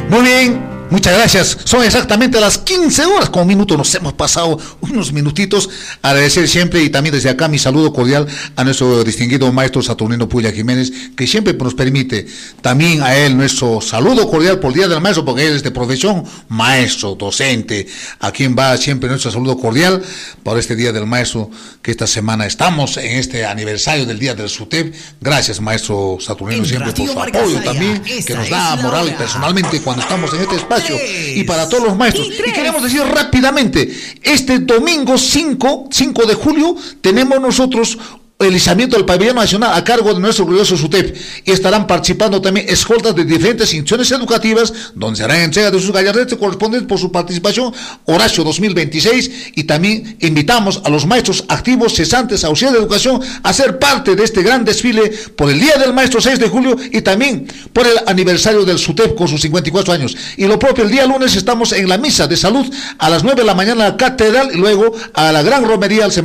Muy bien. Muchas gracias. Son exactamente las 15 horas con un minuto. Nos hemos pasado unos minutitos. Agradecer siempre y también desde acá mi saludo cordial a nuestro distinguido maestro Saturnino Pulla Jiménez, que siempre nos permite. También a él nuestro saludo cordial por el Día del Maestro, porque él es de profesión maestro, docente, a quien va siempre nuestro saludo cordial por este Día del Maestro, que esta semana estamos en este aniversario del Día del SUTEP. Gracias, maestro Saturnino, siempre por su apoyo también, que nos da moral personalmente cuando estamos en este espacio. Y para todos los maestros. Y queremos decir rápidamente, este domingo 5 de julio tenemos nosotros el izamiento del pabellón nacional a cargo de nuestro glorioso SUTEP, y estarán participando también escoltas de diferentes instituciones educativas, donde serán entrega de sus gallardetes correspondientes por su participación Horacio 2026, y también invitamos a los maestros activos, cesantes, auxiliares de educación a ser parte de este gran desfile por el Día del Maestro 6 de julio y también por el aniversario del SUTEP con sus 54 años. Y lo propio, el día lunes estamos en la misa de salud a las 9 de la mañana en la catedral, y luego a la gran romería al